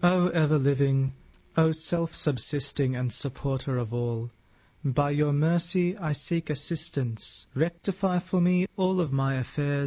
O ever-living, O self-subsisting and supporter of all, by your mercy I seek assistance. Rectify for me all of my affairs